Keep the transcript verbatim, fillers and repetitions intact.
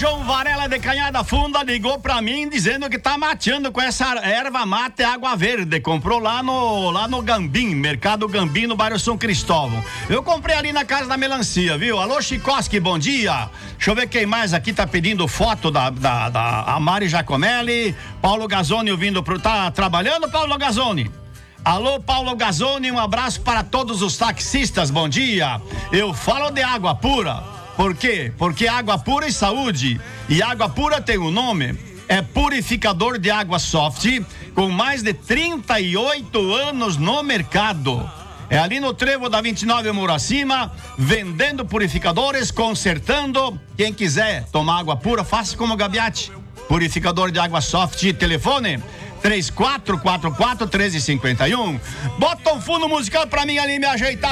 João Varela de Canhada Funda ligou pra mim dizendo que tá mateando com essa erva mate água verde. Comprou lá no, lá no Gambim, Mercado Gambim, no bairro São Cristóvão. Eu comprei ali na Casa da Melancia, viu? Alô, Chikoski, bom dia. Deixa eu ver quem mais aqui tá pedindo foto da, da, da a Mari Giacomelli. Paulo Gazzoni vindo pro... Tá trabalhando, Paulo Gazzoni? Alô, Paulo Gazzoni, um abraço para todos os taxistas, bom dia. Eu falo de água pura. Por quê? Porque água pura e saúde. E água pura tem um nome. É purificador de água soft, com mais de trinta e oito anos no mercado. É ali no Trevo da vinte e nove Muracima, vendendo purificadores, consertando. Quem quiser tomar água pura, faça como o Gabiati. Purificador de água soft, telefone três quatro quatro quatro, um três cinco um. Bota um fundo musical pra mim ali me ajeitar.